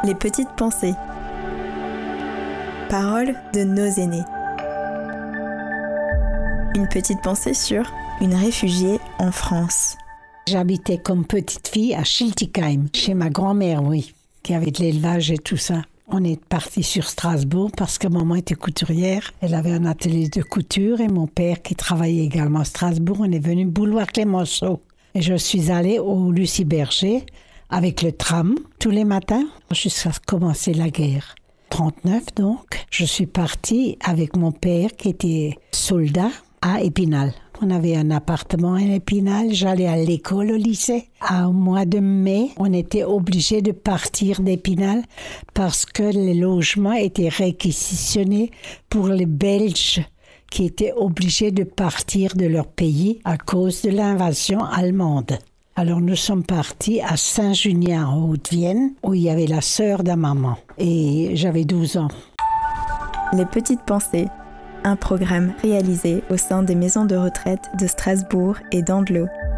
Les petites pensées. Paroles de nos aînés. Une petite pensée sur une réfugiée en France. J'habitais comme petite fille à Schiltigheim, chez ma grand-mère, oui, qui avait de l'élevage et tout ça. On est parti sur Strasbourg parce que maman était couturière. Elle avait un atelier de couture et mon père qui travaillait également à Strasbourg. On est venu boulevard Clémenceau. Et je suis allée au Lucie Berger avec le tram tous les matins jusqu'à commencer la guerre. 1939 donc, je suis partie avec mon père qui était soldat à Épinal. On avait un appartement à Épinal, j'allais à l'école, au lycée. Au mois de mai, on était obligés de partir d'Épinal parce que les logements étaient réquisitionnés pour les Belges qui étaient obligés de partir de leur pays à cause de l'invasion allemande. Alors nous sommes partis à Saint-Junien en Haute-Vienne où il y avait la sœur de maman et j'avais 12 ans. Les petites pensées. Un programme réalisé au sein des maisons de retraite de Strasbourg et d'Andelot.